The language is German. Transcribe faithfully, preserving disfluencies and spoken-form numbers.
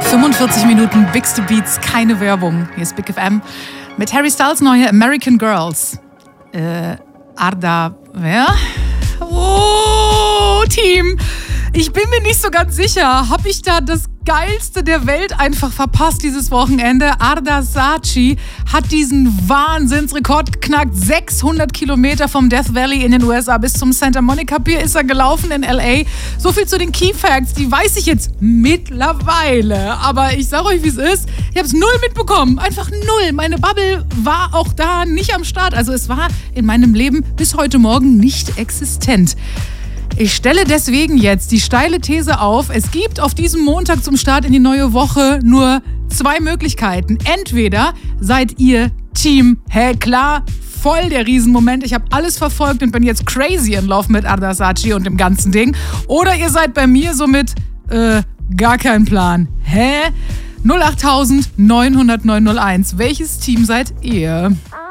fünfundvierzig Minuten Bigste Beats, keine Werbung. Hier ist Big F M mit Harry Styles neue American Girls. Äh, Arda, wer? Oh, Team. Ich bin mir nicht so ganz sicher. Habe ich da das Geilste der Welt einfach verpasst dieses Wochenende? Arda Saatchi hat diesen Wahnsinnsrekord geknackt. sechshundert Kilometer vom Death Valley in den U S A bis zum Santa Monica Pier ist er gelaufen in L A. So viel zu den Key Facts, die weiß ich jetzt mittlerweile. Aber ich sage euch, wie es ist. Ich habe es null mitbekommen. Einfach null. Meine Bubble war auch da nicht am Start. Also es war in meinem Leben bis heute Morgen nicht existent. Ich stelle deswegen jetzt die steile These auf, es gibt auf diesem Montag zum Start in die neue Woche nur zwei Möglichkeiten. Entweder seid ihr Team, hä, klar, voll der Riesenmoment, ich habe alles verfolgt und bin jetzt crazy in Love mit Arda Saatchi und dem ganzen Ding. Oder ihr seid bei mir so mit, äh, gar kein Plan. Hä? null acht neun null null neun null eins. Welches Team seid ihr?